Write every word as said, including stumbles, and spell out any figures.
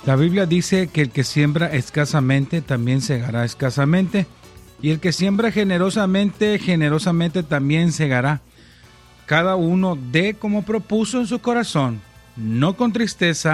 La Biblia dice que el que siembra escasamente también segará escasamente, y el que siembra generosamente, generosamente también segará. Cada uno dé como propuso en su corazón, no con tristeza,